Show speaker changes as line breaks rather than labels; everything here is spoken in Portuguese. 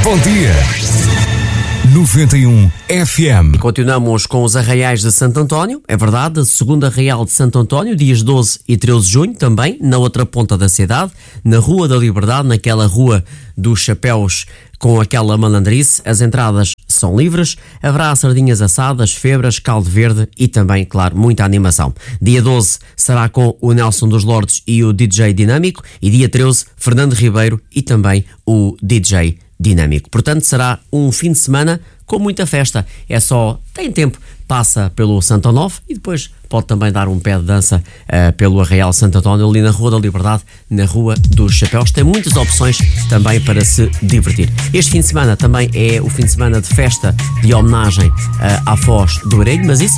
Bom dia. 91 FM.
Continuamos com os arraiais de Santo António, é verdade, a segunda arraial de Santo António, dias 12 e 13 de junho, também na outra ponta da cidade, na Rua da Liberdade, naquela rua dos chapéus com aquela malandrice. As entradas são livres, haverá sardinhas assadas, febras, caldo verde e também, claro, muita animação. Dia 12 será com o Nelson dos Lordes e o DJ Dinâmico, e dia 13, Fernando Ribeiro e também o DJ Dinâmico. Portanto, será um fim de semana com muita festa. É só, tem tempo, passa pelo Santo Onofre e depois pode também dar um pé de dança pelo Arraial Santo António, ali na Rua da Liberdade, na Rua dos Chapéus. Tem muitas opções também para se divertir. Este fim de semana também é o fim de semana de festa de homenagem à Foz do Arelho, mas isso